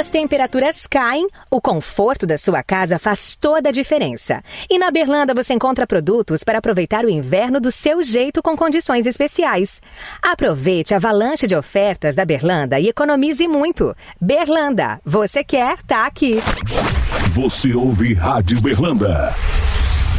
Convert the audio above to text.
as temperaturas caem, o conforto da sua casa faz toda a diferença. E na Berlanda você encontra produtos para aproveitar o inverno do seu jeito com condições especiais. Aproveite a avalanche de ofertas da Berlanda e economize muito. Berlanda, você quer, tá aqui. Você ouve Rádio Berlanda.